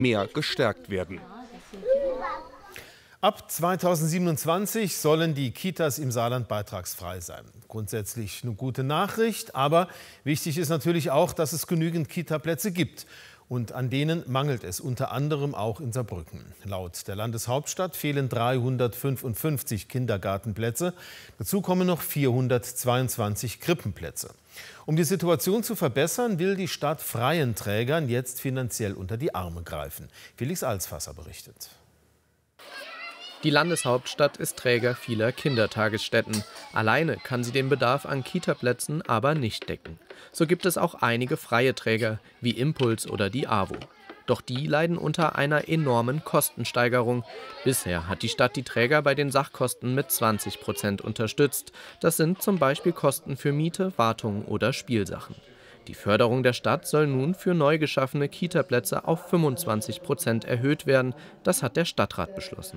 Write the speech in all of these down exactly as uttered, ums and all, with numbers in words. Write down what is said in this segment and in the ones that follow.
mehr gestärkt werden. Ab zweitausendsiebenundzwanzig sollen die Kitas im Saarland beitragsfrei sein. Grundsätzlich eine gute Nachricht, aber wichtig ist natürlich auch, dass es genügend Kitaplätze gibt. Und an denen mangelt es unter anderem auch in Saarbrücken. Laut der Landeshauptstadt fehlen dreihundertfünfundfünfzig Kindergartenplätze. Dazu kommen noch vierhundertzweiundzwanzig Krippenplätze. Um die Situation zu verbessern, will die Stadt freien Trägern jetzt finanziell unter die Arme greifen. Felix Alsfasser berichtet. Die Landeshauptstadt ist Träger vieler Kindertagesstätten. Alleine kann sie den Bedarf an Kitaplätzen aber nicht decken. So gibt es auch einige freie Träger, wie Impuls oder die AWO. Doch die leiden unter einer enormen Kostensteigerung. Bisher hat die Stadt die Träger bei den Sachkosten mit zwanzig Prozent unterstützt. Das sind zum Beispiel Kosten für Miete, Wartung oder Spielsachen. Die Förderung der Stadt soll nun für neu geschaffene Kitaplätze auf fünfundzwanzig Prozent erhöht werden. Das hat der Stadtrat beschlossen.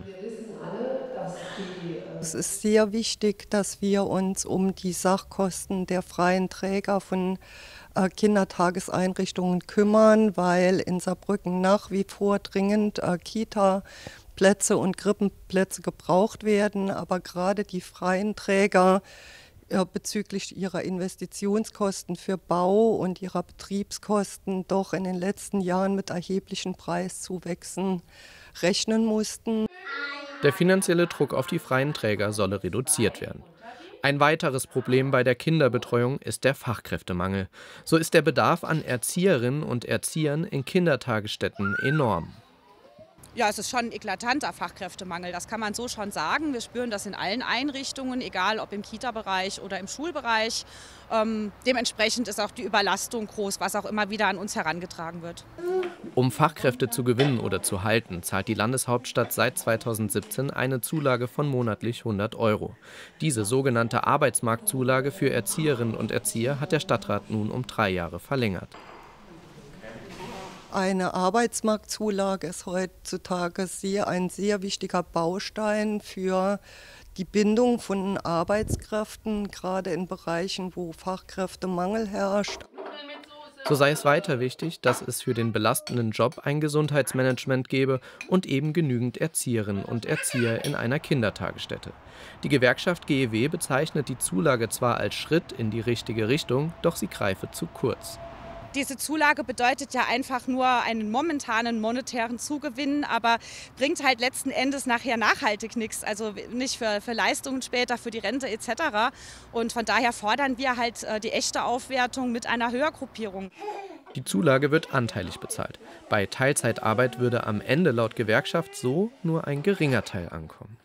Es ist sehr wichtig, dass wir uns um die Sachkosten der freien Träger von äh, Kindertageseinrichtungen kümmern, weil in Saarbrücken nach wie vor dringend äh, Kita-Plätze und Krippenplätze gebraucht werden. Aber gerade die freien Träger äh, bezüglich ihrer Investitionskosten für Bau und ihrer Betriebskosten doch in den letzten Jahren mit erheblichen Preiszuwächsen rechnen mussten. Der finanzielle Druck auf die freien Träger solle reduziert werden. Ein weiteres Problem bei der Kinderbetreuung ist der Fachkräftemangel. So ist der Bedarf an Erzieherinnen und Erziehern in Kindertagesstätten enorm. Ja, es ist schon ein eklatanter Fachkräftemangel, das kann man so schon sagen. Wir spüren das in allen Einrichtungen, egal ob im Kita-Bereich oder im Schulbereich. Ähm, dementsprechend ist auch die Überlastung groß, was auch immer wieder an uns herangetragen wird. Um Fachkräfte zu gewinnen oder zu halten, zahlt die Landeshauptstadt seit zweitausendsiebzehn eine Zulage von monatlich hundert Euro. Diese sogenannte Arbeitsmarktzulage für Erzieherinnen und Erzieher hat der Stadtrat nun um drei Jahre verlängert. Eine Arbeitsmarktzulage ist heutzutage sehr, ein sehr wichtiger Baustein für die Bindung von Arbeitskräften, gerade in Bereichen, wo Fachkräftemangel herrscht. So sei es weiter wichtig, dass es für den belastenden Job ein Gesundheitsmanagement gebe und eben genügend Erzieherinnen und Erzieher in einer Kindertagesstätte. Die Gewerkschaft G E W bezeichnet die Zulage zwar als Schritt in die richtige Richtung, doch sie greife zu kurz. Diese Zulage bedeutet ja einfach nur einen momentanen monetären Zugewinn, aber bringt halt letzten Endes nachher nachhaltig nichts, also nicht für, für Leistungen später, für die Rente et cetera. Und von daher fordern wir halt die echte Aufwertung mit einer Höhergruppierung. Die Zulage wird anteilig bezahlt. Bei Teilzeitarbeit würde am Ende laut Gewerkschaft so nur ein geringer Teil ankommen.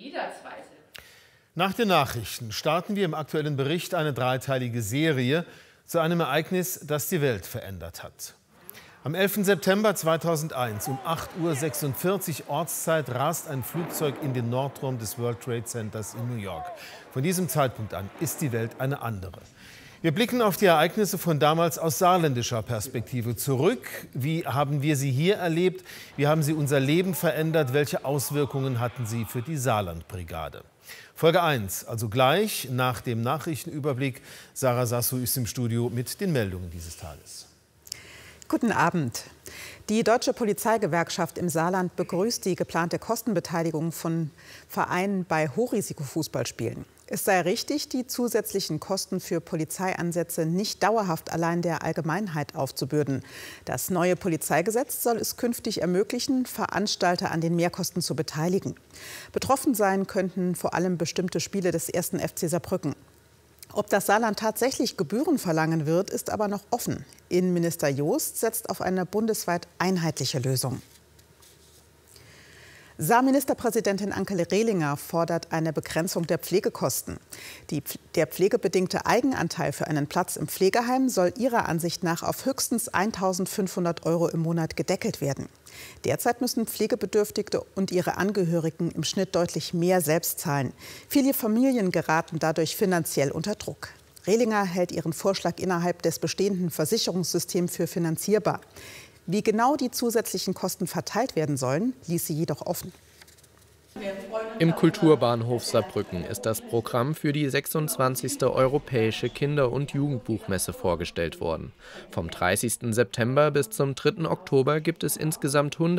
Nach den Nachrichten starten wir im aktuellen Bericht eine dreiteilige Serie zu einem Ereignis, das die Welt verändert hat. Am elften September zweitausendeins um acht Uhr sechsundvierzig Ortszeit rast ein Flugzeug in den Nordraum des World Trade Centers in New York. Von diesem Zeitpunkt an ist die Welt eine andere. Wir blicken auf die Ereignisse von damals aus saarländischer Perspektive zurück. Wie haben wir sie hier erlebt? Wie haben sie unser Leben verändert? Welche Auswirkungen hatten sie für die Saarlandbrigade? Folge eins, also gleich nach dem Nachrichtenüberblick. Sarah Sassou ist im Studio mit den Meldungen dieses Tages. Guten Abend. Die Deutsche Polizeigewerkschaft im Saarland begrüßt die geplante Kostenbeteiligung von Vereinen bei Hochrisikofußballspielen. Es sei richtig, die zusätzlichen Kosten für Polizeieinsätze nicht dauerhaft allein der Allgemeinheit aufzubürden. Das neue Polizeigesetz soll es künftig ermöglichen, Veranstalter an den Mehrkosten zu beteiligen. Betroffen sein könnten vor allem bestimmte Spiele des ersten F C Saarbrücken. Ob das Saarland tatsächlich Gebühren verlangen wird, ist aber noch offen. Innenminister Joost setzt auf eine bundesweit einheitliche Lösung. Saarministerpräsidentin Anke Rehlinger fordert eine Begrenzung der Pflegekosten. Die, der pflegebedingte Eigenanteil für einen Platz im Pflegeheim soll ihrer Ansicht nach auf höchstens eintausendfünfhundert Euro im Monat gedeckelt werden. Derzeit müssen Pflegebedürftige und ihre Angehörigen im Schnitt deutlich mehr selbst zahlen. Viele Familien geraten dadurch finanziell unter Druck. Rehlinger hält ihren Vorschlag innerhalb des bestehenden Versicherungssystems für finanzierbar. Wie genau die zusätzlichen Kosten verteilt werden sollen, ließ sie jedoch offen. Im Kulturbahnhof Saarbrücken ist das Programm für die sechsundzwanzigste Europäische Kinder- und Jugendbuchmesse vorgestellt worden. Vom dreißigsten September bis zum dritten Oktober gibt es insgesamt hundert